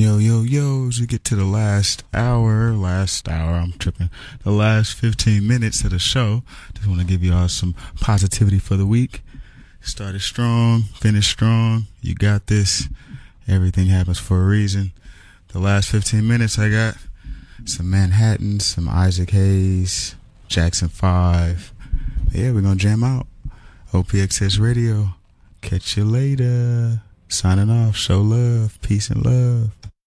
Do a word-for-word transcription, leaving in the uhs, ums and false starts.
Yo, yo, yo, as we get to the last hour, last hour, I'm tripping, the last fifteen minutes of the show, just want to give you all some positivity for the week. Started strong, finished strong, you got this, everything happens for a reason. The last fifteen minutes I got some Manhattan, some Isaac Hayes, Jackson five. Yeah, we're going to jam out. O P X S Radio, catch you later. Signing off, show love, peace and love.